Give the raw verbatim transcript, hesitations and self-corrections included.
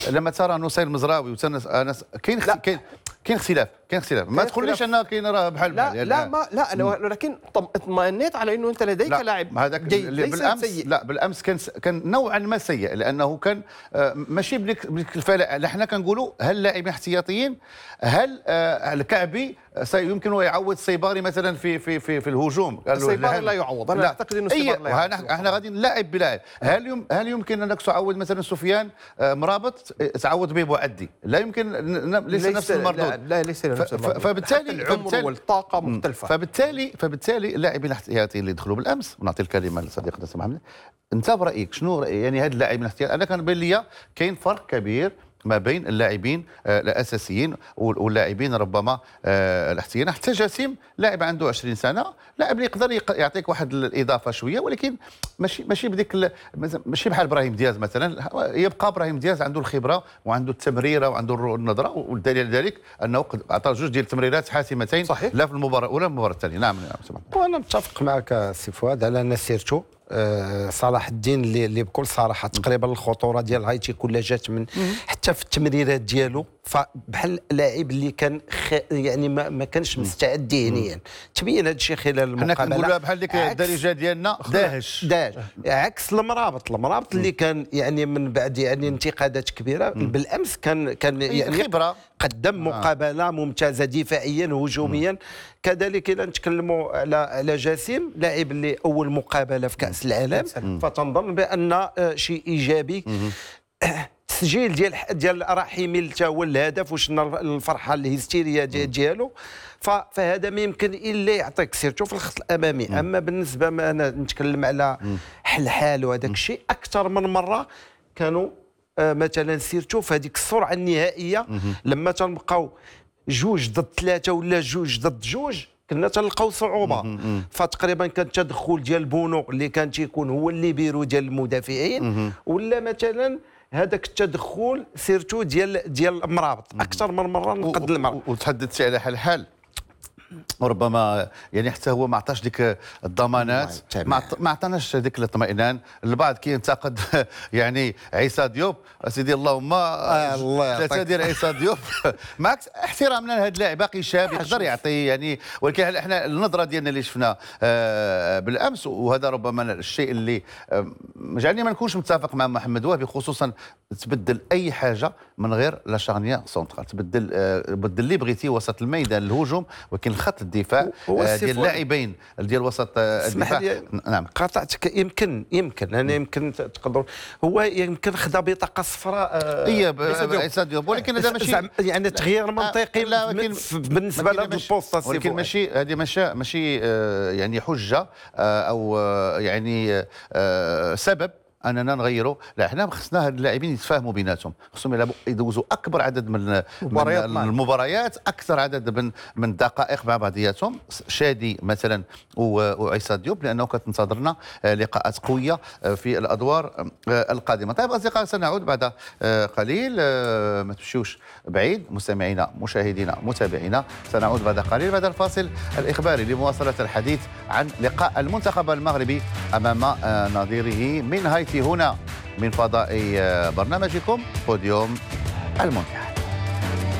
لما ترى نصير مزراوي وتنس انس كاين كاين كاين اختلاف كاين اختلاف ما تقوليش انه كاين راه بحال لا بحال لا ما لا ولكن اطمئنيت على انه انت لديك لاعب هذاك بالامس سيء. لا بالامس كان كان نوعا ما سيء لانه كان ماشي بديك الفلاء. احنا كنقولوا هل اللاعبين احتياطيين هل الكعبي سيمكن يعوض السيباري مثلا في في في في الهجوم؟ السيباري لا يعوض، انا اعتقد انه السيباري لا يعوض. احنا غادي نلاعب بلاعب. هل يم هل يمكن انك تعوض مثلا سفيان مرابط تعوض به بوعدي؟ لا يمكن، ليس نفس المردود. لا, لا ليس نفس المردود. فبالتالي العمر والطاقه مختلفه. فبالتالي فبالتالي اللاعبين الاحتياطيين اللي دخلوا بالامس، ونعطي الكلمه لصديقنا سي محمد، انت برايك شنو رأي يعني هاد اللاعبين الاحتياطيين؟ انا كان بين لي كاين فرق كبير ما بين اللاعبين الاساسيين واللاعبين ربما الاحتياطيين. حتى جسيم لاعب عنده عشرين سنه، لاعب اللي يقدر يعطيك واحد الاضافه شويه، ولكن ماشي ماشي بديك ماشي بحال ابراهيم دياز مثلا. يبقى ابراهيم دياز عنده الخبره وعنده التمريره وعنده النظره، والدليل ذلك انه اعطى جوج ديال التمريرات حاسمتين صحيح. لا في المباراه الاولى المباراه الثانيه. نعم نعم. وانا متفق معك سي فؤاد على ان سيرتو أه صلاح الدين اللي, اللي بكل صراحه تقريبا الخطوره ديال هايتي كلها جات من حتى في التمريرات ديالو، فبحال لاعب اللي كان خ... يعني ما, ما كانش مستعد ذهنيا. تبين هذا الشيء خلال المقابله. حنا كنقولوها بحال ديك الدارجه ديالنا داهش داهش عكس المرابط المرابط اللي كان يعني من بعد يعني انتقادات كبيره بالامس كان كان يعني خبره، قدم مقابله ممتازه دفاعيا هجوميا. كذلك اذا نتكلموا على على جسيم، لاعب اللي اول مقابله في كاس العالم، فتنظن بان شيء ايجابي. التسجيل ديال ديال رحيمي حتى هو الهدف، وشنا الفرحه الهستيريه ديالو، فهذا ما يمكن الا يعطيك سيرتو في الخط الامامي. م. اما بالنسبه ما انا نتكلم على حل حال وهذاك الشيء، اكثر من مره كانوا آه مثلا سيرتو في هذيك السرعه النهائيه لما تنبقاو جوج ضد ثلاثه ولا جوج ضد جوج كنا تلقاو صعوبه. فتقريبا كان التدخل ديال بونو اللي كان تيكون هو اللي بيرو ديال المدافعين، ولا مثلا هذاك التدخل سيرتو ديال ديال مرابط اكثر من مره نقد المرابط. وتحدثت على حل حال وربما يعني حتى هو ما عطاش ديك الضمانات، ما عطاناش ديك الاطمئنان. البعض كينتقد يعني عيسى ديوب، سيدي اللهم ثلاثه ديال عيسى ديوب معك احترامنا لهذا اللاعب باقي شاب يقدر يعطي يعني، ولكن احنا النظره ديالنا اللي شفنا بالامس، وهذا ربما الشيء اللي جعلني ما نكونش متفق مع محمد وهبي، خصوصا تبدل اي حاجه من غير لا شارنيير سونترال، تبدل بدل اللي بغيتي وسط الميدان الهجوم، ولكن خط الدفاع ديال اللاعبين ديال وسط الدفاع. نعم قاطعتك. يمكن يمكن انا يمكن تقدر هو يمكن خدا بطاقه صفراء هي عيسى ديوب، ولكن هذا ماشي يعني تغيير منطقي بالنسبه لهذا البوست، ولكن ماشي هذه ماشي ماشي يعني حجه او يعني سبب اننا نغيروا. لا، احنا خصنا هاد اللاعبين يتفاهموا بيناتهم، خصهم يدوزوا اكبر عدد من المباريات، اكثر عدد من من الدقائق مع بعضياتهم، شادي مثلا وعيسى ديوب، لانه كتنتظرنا لقاءات قويه في الادوار القادمه. طيب اصدقائي، سنعود بعد قليل، ما تمشيوش بعيد مستمعينا مشاهدينا متابعينا، سنعود بعد قليل بعد الفاصل الاخباري لمواصله الحديث عن لقاء المنتخب المغربي امام نظيره من هايتي، هنا من فضاء برنامجكم بوديوم المونديال.